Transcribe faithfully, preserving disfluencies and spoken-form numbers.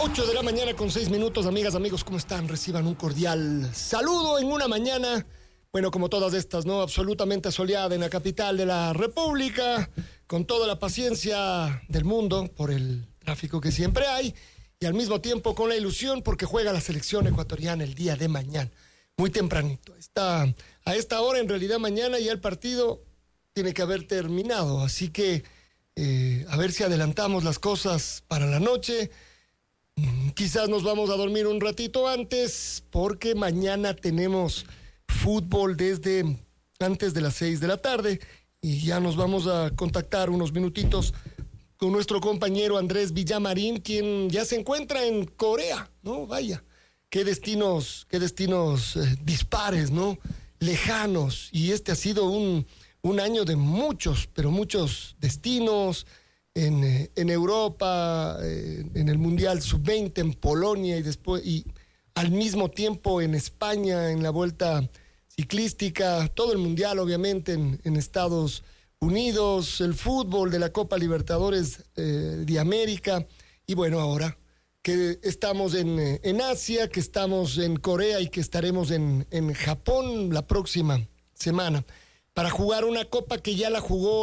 ocho de la mañana con seis minutos, amigas, amigos, ¿cómo están? Reciban un cordial saludo en una mañana, bueno, como todas estas, ¿no? Absolutamente soleada en la capital de la República, con toda la paciencia del mundo por el tráfico que siempre hay, y al mismo tiempo con la ilusión porque juega la selección ecuatoriana el día de mañana, muy tempranito. Está, a esta hora, en realidad, mañana ya el partido tiene que haber terminado, así que eh, a ver si adelantamos las cosas para la noche. Quizás nos vamos a dormir un ratito antes porque mañana tenemos fútbol desde antes de las seis de la tarde y ya nos vamos a contactar unos minutitos con nuestro compañero Andrés Villamarín, quien ya se encuentra en Corea, ¿no? Vaya, qué destinos, qué destinos eh, dispares, ¿no? Lejanos, y este ha sido un, un año de muchos, pero muchos destinos. En, eh, en Europa, eh, en el Mundial sub veinte, en Polonia y después y al mismo tiempo en España, en la Vuelta Ciclística, todo el Mundial obviamente en, en Estados Unidos, el fútbol de la Copa Libertadores eh, de América, y bueno, ahora que estamos en, eh, en Asia, que estamos en Corea y que estaremos en, en Japón la próxima semana para jugar una copa que ya la jugó